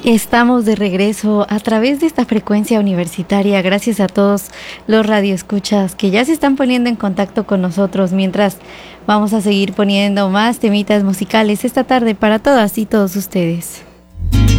Estamos de regreso a través de esta frecuencia universitaria. Gracias a todos los radioescuchas que ya se están poniendo en contacto con nosotros mientras vamos a seguir poniendo más temitas musicales esta tarde para todas y todos ustedes.